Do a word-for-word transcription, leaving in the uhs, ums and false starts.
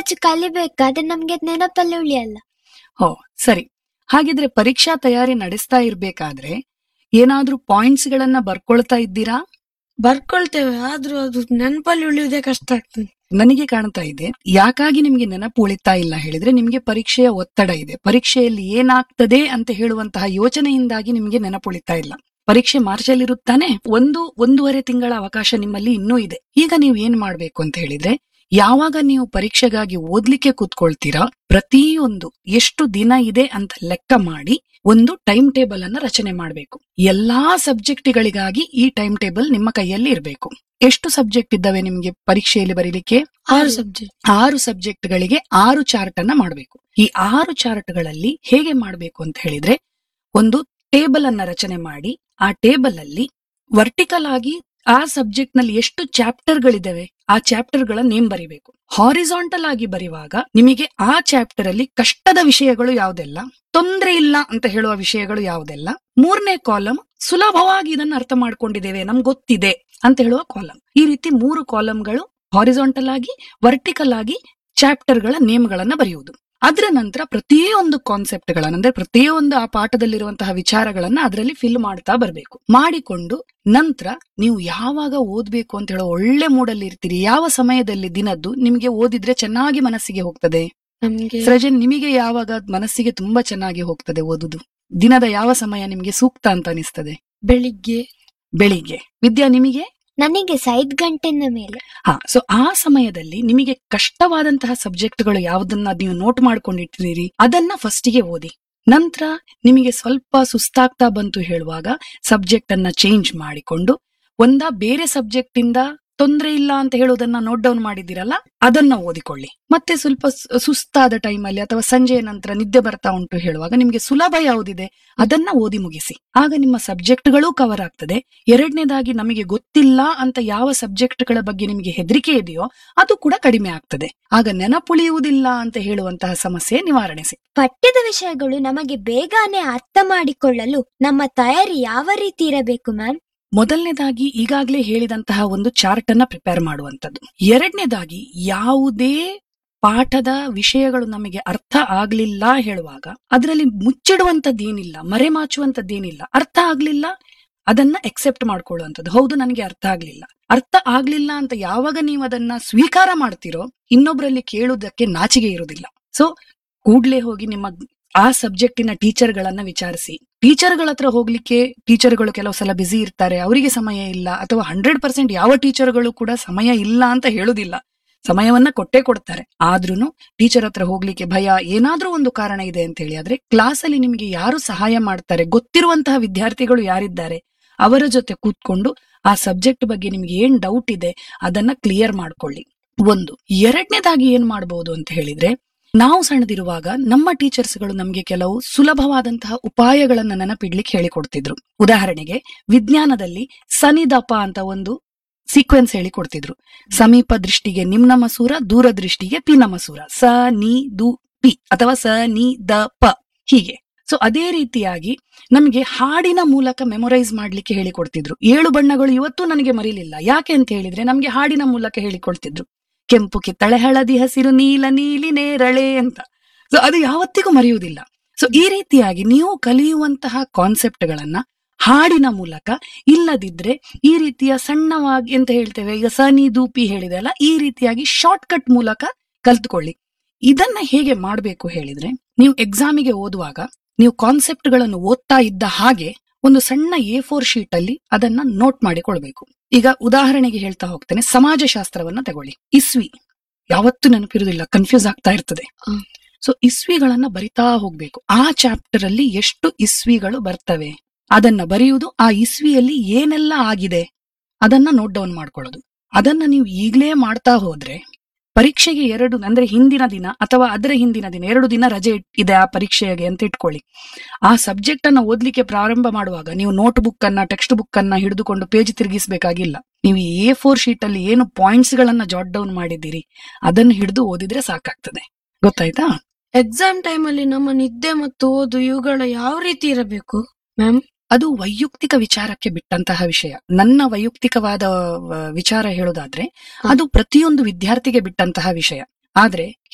ಹೆಚ್ಚು ಕಲಿಬೇಕು, ಆದ್ರೆ ನಮ್ಗೆ ಅದ್ ನೆನಪಲ್ಲಿ ಉಳಿಯಲ್ಲ. ಹೋ ಸರಿ. ಹಾಗಿದ್ರೆ ಪರೀಕ್ಷಾ ತಯಾರಿ ನಡೆಸ್ತಾ ಇರ್ಬೇಕಾದ್ರೆ ಏನಾದ್ರೂ ಪಾಯಿಂಟ್ಸ್ ಗಳನ್ನ ಬರ್ಕೊಳ್ತಾ ಇದ್ದೀರಾ? ಬರ್ಕೊಳ್ತೇವೆ, ಆದ್ರೂ ಅದು ನೆನಪಲ್ಲಿ ಉಳಿಯುವುದೇ ಕಷ್ಟ ಆಗ್ತದೆ. ನನಗೆ ಕಾಣ್ತಾ ಇದೆ. ಯಾಕಾಗಿ ನಿಮ್ಗೆ ನೆನಪು ಉಳಿತಾ ಇಲ್ಲ ಹೇಳಿದ್ರೆ ನಿಮ್ಗೆ ಪರೀಕ್ಷೆಯ ಒತ್ತಡ ಇದೆ. ಪರೀಕ್ಷೆಯಲ್ಲಿ ಏನಾಗ್ತದೆ ಅಂತ ಹೇಳುವಂತಹ ಯೋಚನೆಯಿಂದಾಗಿ ನಿಮ್ಗೆ ನೆನಪು ಉಳಿತಾ ಇಲ್ಲ. ಪರೀಕ್ಷೆ ಮಾರ್ಚ್ ಅಲ್ಲಿ ಇರುತ್ತಾನೆ, ಒಂದು ಒಂದೂವರೆ ತಿಂಗಳ ಅವಕಾಶ ನಿಮ್ಮಲ್ಲಿ ಇನ್ನೂ ಇದೆ. ಈಗ ನೀವು ಏನ್ ಮಾಡ್ಬೇಕು ಅಂತ ಹೇಳಿದ್ರೆ, ಯಾವಾಗ ನೀವು ಪರೀಕ್ಷೆಗಾಗಿ ಓದ್ಲಿಕ್ಕೆ ಕೂತ್ಕೊಳ್ತೀರಾ, ಪ್ರತಿಯೊಂದು ಎಷ್ಟು ದಿನ ಇದೆ ಅಂತ ಲೆಕ್ಕ ಮಾಡಿ ಒಂದು ಟೈಮ್ ಟೇಬಲ್ ಅನ್ನ ರಚನೆ ಮಾಡಬೇಕು. ಎಲ್ಲಾ ಸಬ್ಜೆಕ್ಟ್ಗಳಿಗಾಗಿ ಈ ಟೈಮ್ ಟೇಬಲ್ ನಿಮ್ಮ ಕೈಯಲ್ಲಿ ಇರಬೇಕು. ಎಷ್ಟು ಸಬ್ಜೆಕ್ಟ್ ಇದ್ದಾವೆ ನಿಮ್ಗೆ ಪರೀಕ್ಷೆಯಲ್ಲಿ ಬರೀಲಿಕ್ಕೆ? ಆರು ಸಬ್ಜೆಕ್ಟ್. ಆರು ಸಬ್ಜೆಕ್ಟ್ ಗಳಿಗೆ ಆರು ಚಾರ್ಟ್ ಅನ್ನ ಮಾಡಬೇಕು. ಈ ಆರು ಚಾರ್ಟ್ ಗಳಲ್ಲಿ ಹೇಗೆ ಮಾಡಬೇಕು ಅಂತ ಹೇಳಿದ್ರೆ, ಒಂದು ಟೇಬಲ್ ಅನ್ನ ರಚನೆ ಮಾಡಿ ಆ ಟೇಬಲ್ ಅಲ್ಲಿ ವರ್ಟಿಕಲ್ ಆಗಿ ಆ ಸಬ್ಜೆಕ್ಟ್ ನಲ್ಲಿ ಎಷ್ಟು ಚಾಪ್ಟರ್ ಗಳಿದಾವೆ ಆ ಚಾಪ್ಟರ್ ಗಳ ನೇಮ್ ಬರಿಬೇಕು. ಹಾರಿಜಾಂಟಲ್ ಆಗಿ ಬರೆಯುವಾಗ ನಿಮಗೆ ಆ ಚಾಪ್ಟರ್ ಅಲ್ಲಿ ಕಷ್ಟದ ವಿಷಯಗಳು ಯಾವುದೆಲ್ಲ, ತೊಂದರೆ ಇಲ್ಲ ಅಂತ ಹೇಳುವ ವಿಷಯಗಳು ಯಾವುದೆಲ್ಲ, ಮೂರನೇ ಕಾಲಂ ಸುಲಭವಾಗಿ ಇದನ್ನ ಅರ್ಥ ಮಾಡ್ಕೊಂಡಿದ್ದೇವೆ ನಮ್ಗೆ ಗೊತ್ತಿದೆ ಅಂತ ಹೇಳುವ ಕಾಲಂ. ಈ ರೀತಿ ಮೂರು ಕಾಲಂಗಳು ಹಾರಿಜಾಂಟಲ್ ಆಗಿ ವರ್ಟಿಕಲ್ ಆಗಿ ಚಾಪ್ಟರ್ ಗಳ ನೇಮ್ ಗಳನ್ನ ಬರೆಯುವುದು. ಅದರ ನಂತರ ಪ್ರತಿಯೊಂದು ಕಾನ್ಸೆಪ್ಟ್ ಗಳನ್ನ ಅಂದ್ರೆ ಪ್ರತಿಯೊಂದು ಆ ಪಾಠದಲ್ಲಿರುವಂತಹ ವಿಚಾರಗಳನ್ನ ಅದರಲ್ಲಿ ಫಿಲ್ ಮಾಡ್ತಾ ಬರಬೇಕು. ಮಾಡಿಕೊಂಡು ನಂತರ ನೀವು ಯಾವಾಗ ಓದ್ಬೇಕು ಅಂತ ಹೇಳೋ ಒಳ್ಳೆ ಮೂಡಲ್ಲಿ ಇರ್ತೀರಿ, ಯಾವ ಸಮಯದಲ್ಲಿ ದಿನದ್ದು ನಿಮ್ಗೆ ಓದಿದ್ರೆ ಚೆನ್ನಾಗಿ ಮನಸ್ಸಿಗೆ ಹೋಗ್ತದೆ? ನಮ್ಗೆ ಸೃಜನ್, ನಿಮಗೆ ಯಾವಾಗ ಮನಸ್ಸಿಗೆ ತುಂಬಾ ಚೆನ್ನಾಗಿ ಹೋಗ್ತದೆ ಓದುದು? ದಿನದ ಯಾವ ಸಮಯ ನಿಮ್ಗೆ ಸೂಕ್ತ ಅಂತ ಅನಿಸ್ತದೆ? ಬೆಳಿಗ್ಗೆ. ಬೆಳಿಗ್ಗೆ. ವಿದ್ಯಾ, ನಿಮಗೆ? ನನಗೆ ಐದ್ ಗಂಟೆನ ಮೇಲೆ. ಹಾ, ಸೊ ಆ ಸಮಯದಲ್ಲಿ ನಿಮಗೆ ಕಷ್ಟವಾದಂತಹ ಸಬ್ಜೆಕ್ಟ್ಗಳು ಯಾವುದನ್ನ ನೀವು ನೋಟ್ ಮಾಡ್ಕೊಂಡಿಟ್ಟಿರಿ ಅದನ್ನ ಫಸ್ಟಿಗೆ ಓದಿ. ನಂತರ ನಿಮಗೆ ಸ್ವಲ್ಪ ಸುಸ್ತಾಗ್ತಾ ಬಂತು ಹೇಳುವಾಗ ಸಬ್ಜೆಕ್ಟ್ ಅನ್ನ ಚೇಂಜ್ ಮಾಡಿಕೊಂಡು ಒಂದ ಬೇರೆ ಸಬ್ಜೆಕ್ಟ್ ಇಂದ ತೊಂದ್ರೆ ಇಲ್ಲ ಅಂತ ಹೇಳೋದನ್ನ ನೋಟ್ ಡೌನ್ ಮಾಡಿದಿರಲ್ಲ ಅದನ್ನ ಓದಿಕೊಳ್ಳಿ. ಮತ್ತೆ ಸ್ವಲ್ಪ ಸುಸ್ತಾದ ಟೈಮಲ್ಲಿ ಅಥವಾ ಸಂಜೆಯ ನಂತರ ನಿದ್ದೆ ಬರ್ತಾ ಉಂಟು ಹೇಳುವಾಗ ನಿಮ್ಗೆ ಸುಲಭ ಯಾವುದಿದೆ ಅದನ್ನ ಓದಿ ಮುಗಿಸಿ. ಆಗ ನಿಮ್ಮ ಸಬ್ಜೆಕ್ಟ್ಗಳು ಕವರ್ ಆಗ್ತದೆ. ಎರಡನೇದಾಗಿ ನಮಗೆ ಗೊತ್ತಿಲ್ಲ ಅಂತ ಯಾವ ಸಬ್ಜೆಕ್ಟ್ಗಳ ಬಗ್ಗೆ ನಿಮಗೆ ಹೆದರಿಕೆ ಇದೆಯೋ ಅದು ಕೂಡ ಕಡಿಮೆ ಆಗ್ತದೆ. ಆಗ ನೆನಪುಳಿಯುವುದಿಲ್ಲ ಅಂತ ಹೇಳುವಂತಹ ಸಮಸ್ಯೆ ನಿವಾರಣೆ ಸಿಗ್ತದೆ. ಪಠ್ಯದ ವಿಷಯಗಳು ನಮಗೆ ಬೇಗನೆ ಅರ್ಥ ಮಾಡಿಕೊಳ್ಳಲು ನಮ್ಮ ತಯಾರಿ ಯಾವ ರೀತಿ ಇರಬೇಕು ಮ್ಯಾಮ್? ಮೊದಲನೇದಾಗಿ ಈಗಾಗಲೇ ಹೇಳಿದಂತಹ ಒಂದು ಚಾರ್ಟ್ ಅನ್ನ ಪ್ರಿಪೇರ್ ಮಾಡುವಂತದ್ದು. ಎರಡನೇದಾಗಿ ಯಾವುದೇ ಪಾಠದ ವಿಷಯಗಳು ನಮಗೆ ಅರ್ಥ ಆಗ್ಲಿಲ್ಲ ಹೇಳುವಾಗ ಅದರಲ್ಲಿ ಮುಚ್ಚಿಡುವಂತದ್ದೇನಿಲ್ಲ, ಮರೆಮಾಚುವಂತದ್ದೇನಿಲ್ಲ. ಅರ್ಥ ಆಗ್ಲಿಲ್ಲ ಅದನ್ನ ಎಕ್ಸೆಪ್ಟ್ ಮಾಡ್ಕೊಳ್ಳುವಂಥದ್ದು. ಹೌದು, ನನಗೆ ಅರ್ಥ ಆಗ್ಲಿಲ್ಲ. ಅರ್ಥ ಆಗ್ಲಿಲ್ಲ ಅಂತ ಯಾವಾಗ ನೀವು ಅದನ್ನ ಸ್ವೀಕಾರ ಮಾಡ್ತಿರೋ ಇನ್ನೊಬ್ರಲ್ಲಿ ಕೇಳುವುದಕ್ಕೆ ನಾಚಿಗೆ ಇರುವುದಿಲ್ಲ. ಸೊ ಕೂಡ್ಲೇ ಹೋಗಿ ನಿಮ್ಮ ಆ ಸಬ್ಜೆಕ್ಟಿನ ಟೀಚರ್ ಗಳನ್ನ ವಿಚಾರಿಸಿ. ಟೀಚರ್ಗಳ ಹತ್ರ ಹೋಗ್ಲಿಕ್ಕೆ ಟೀಚರ್ಗಳು ಕೆಲವು ಸಲ ಬಿಸಿ ಇರ್ತಾರೆ, ಅವರಿಗೆ ಸಮಯ ಇಲ್ಲ. ಅಥವಾ ಹಂಡ್ರೆಡ್ ಪರ್ಸೆಂಟ್ ಯಾವ ಟೀಚರ್ಗಳು ಕೂಡ ಸಮಯ ಇಲ್ಲ ಅಂತ ಹೇಳುದಿಲ್ಲ, ಸಮಯವನ್ನ ಕೊಟ್ಟೇ ಕೊಡ್ತಾರೆ. ಆದ್ರೂನು ಟೀಚರ್ ಹತ್ರ ಹೋಗ್ಲಿಕ್ಕೆ ಭಯ, ಏನಾದ್ರೂ ಒಂದು ಕಾರಣ ಇದೆ ಅಂತ ಹೇಳಿ ಆದ್ರೆ ಕ್ಲಾಸ್ ಅಲ್ಲಿ ನಿಮಗೆ ಯಾರು ಸಹಾಯ ಮಾಡ್ತಾರೆ, ಗೊತ್ತಿರುವಂತಹ ವಿದ್ಯಾರ್ಥಿಗಳು ಯಾರಿದ್ದಾರೆ ಅವರ ಜೊತೆ ಕೂತ್ಕೊಂಡು ಆ ಸಬ್ಜೆಕ್ಟ್ ಬಗ್ಗೆ ನಿಮ್ಗೆ ಏನ್ ಡೌಟ್ ಇದೆ ಅದನ್ನ ಕ್ಲಿಯರ್ ಮಾಡ್ಕೊಳ್ಳಿ. ಒಂದು. ಎರಡನೇದಾಗಿ ಏನ್ ಮಾಡ್ಬೋದು ಅಂತ ಹೇಳಿದ್ರೆ, ನಾವು ಸಣ್ಣದಿರುವಾಗ ನಮ್ಮ ಟೀಚರ್ಸ್ಗಳು ನಮ್ಗೆ ಕೆಲವು ಸುಲಭವಾದಂತಹ ಉಪಾಯಗಳನ್ನ ನೆನಪಿಡ್ಲಿಕ್ಕೆ ಹೇಳಿಕೊಡ್ತಿದ್ರು. ಉದಾಹರಣೆಗೆ ವಿಜ್ಞಾನದಲ್ಲಿ ಸನಿದಪ ಅಂತ ಒಂದು ಸೀಕ್ವೆನ್ಸ್ ಹೇಳಿ ಕೊಡ್ತಿದ್ರು. ಸಮೀಪ ದೃಷ್ಟಿಗೆ ನಿಮ್ನ ಮಸೂರ, ದೂರ ದೃಷ್ಟಿಗೆ ಪಿನ ಮಸೂರ, ಸ ನಿ ದು ಪಿ ಅಥವಾ ಸ ನಿ ದ ಪ, ಹೀಗೆ. ಸೊ ಅದೇ ರೀತಿಯಾಗಿ ನಮ್ಗೆ ಹಾಡಿನ ಮೂಲಕ ಮೆಮೊರೈಸ್ ಮಾಡ್ಲಿಕ್ಕೆ ಹೇಳಿಕೊಡ್ತಿದ್ರು. ಏಳು ಬಣ್ಣಗಳು ಇವತ್ತು ನನಗೆ ಮರೀಲಿಲ್ಲ. ಯಾಕೆ ಅಂತ ಹೇಳಿದ್ರೆ ನಮ್ಗೆ ಹಾಡಿನ ಮೂಲಕ ಹೇಳಿಕೊಡ್ತಿದ್ರು. ಕೆಂಪು ಕಿತ್ತಳೆ ಹಳದಿ ಹಸಿರು ನೀಲ ನೀಲಿ ನೇರಳೆ ಅಂತ. ಸೊ ಅದು ಯಾವತ್ತಿಗೂ ಮರೆಯುವುದಿಲ್ಲ. ಸೊ ಈ ರೀತಿಯಾಗಿ ನೀವು ಕಲಿಯುವಂತಹ ಕಾನ್ಸೆಪ್ಟ್ ಗಳನ್ನ ಹಾಡಿನ ಮೂಲಕ, ಇಲ್ಲದಿದ್ರೆ ಈ ರೀತಿಯ ಸಣ್ಣವಾಗಿ ಅಂತ ಹೇಳ್ತೇವೆ ಈಗ ಸನಿ ದೂಪಿ ಹೇಳಿದೆ ಅಲ್ಲ, ಈ ರೀತಿಯಾಗಿ ಶಾರ್ಟ್ ಕಟ್ ಮೂಲಕ ಕಲ್ತ್ಕೊಳ್ಳಿ. ಇದನ್ನ ಹೇಗೆ ಮಾಡ್ಬೇಕು ಹೇಳಿದ್ರೆ, ನೀವು ಎಕ್ಸಾಮಿಗೆ ಓದುವಾಗ ನೀವು ಕಾನ್ಸೆಪ್ಟ್ ಗಳನ್ನು ಓದ್ತಾ ಇದ್ದ ಹಾಗೆ ಒಂದು ಸಣ್ಣ ಎ ಫೋರ್ ಶೀಟ್ ಅಲ್ಲಿ ಅದನ್ನ ನೋಟ್ ಮಾಡಿಕೊಳ್ಬೇಕು. ಈಗ ಉದಾಹರಣೆಗೆ ಹೇಳ್ತಾ ಹೋಗ್ತೇನೆ, ಸಮಾಜಶಾಸ್ತ್ರವನ್ನ ತಗೊಳ್ಳಿ. ಇಸ್ವಿ ಯಾವತ್ತೂ ನೆನಪಿರುವುದಿಲ್ಲ, ಕನ್ಫ್ಯೂಸ್ ಆಗ್ತಾ ಇರ್ತದೆ. ಸೊ ಇಸ್ವಿಗಳನ್ನ ಬರಿತಾ ಹೋಗ್ಬೇಕು. ಆ ಚಾಪ್ಟರ್ ಅಲ್ಲಿ ಎಷ್ಟು ಇಸ್ವಿಗಳು ಬರ್ತವೆ ಅದನ್ನ ಬರೆಯುವುದು, ಆ ಇಸ್ವಿಯಲ್ಲಿ ಏನೆಲ್ಲ ಆಗಿದೆ ಅದನ್ನ ನೋಟ್ ಡೌನ್ ಮಾಡ್ಕೊಳ್ಳೋದು. ಅದನ್ನ ನೀವು ಈಗ್ಲೇ ಮಾಡ್ತಾ ಹೋದ್ರೆ ಪರೀಕ್ಷೆಗೆ ಎರಡು ಅಂದ್ರೆ ಹಿಂದಿನ ದಿನ ಅಥವಾ ಅದರ ಹಿಂದಿನ ದಿನ ಎರಡು ದಿನ ರಜೆ ಇದೆ ಆ ಪರೀಕ್ಷೆಗೆ ಅಂತ ಇಟ್ಕೊಳ್ಳಿ. ಆ ಸಬ್ಜೆಕ್ಟ್ ಅನ್ನ ಓದ್ಲಿಕ್ಕೆ ಪ್ರಾರಂಭ ಮಾಡುವಾಗ ನೀವು ನೋಟ್ ಬುಕ್ ಅನ್ನ ಟೆಕ್ಸ್ಟ್ ಬುಕ್ ಅನ್ನ ಹಿಡಿದುಕೊಂಡು ಪೇಜ್ ತಿರುಗಿಸಬೇಕಾಗಿಲ್ಲ. ನೀವು ಎ ಫೋರ್ ಶೀಟ್ ಅಲ್ಲಿ ಏನು ಪಾಯಿಂಟ್ಸ್ ಗಳನ್ನ ಜಾಟ್ ಡೌನ್ ಮಾಡಿದ್ದೀರಿ ಅದನ್ನ ಹಿಡಿದು ಓದಿದ್ರೆ ಸಾಕಾಗ್ತದೆ. ಗೊತ್ತಾಯ್ತಾ? ಎಕ್ಸಾಮ್ ಟೈಮ್ ಅಲ್ಲಿ ನಮ್ಮ ನಿದ್ದೆ ಮತ್ತು ಓದು ಇವುಗಳ ಯಾವ ರೀತಿ ಇರಬೇಕು ಮ್ಯಾಮ್? ಅದು ವೈಯಕ್ತಿಕ ವಿಚಾರಕ್ಕೆ ಬಿಟ್ಟಂತಹ ವಿಷಯ. ನನ್ನ ವೈಯಕ್ತಿಕವಾದ ವಿಚಾರ ಹೇಳೋದಾದ್ರೆ ಅದು ಪ್ರತಿಯೊಂದು ವಿದ್ಯಾರ್ಥಿಗೆ ಬಿಟ್ಟಂತಹ ವಿಷಯ. ಆದ್ರೆ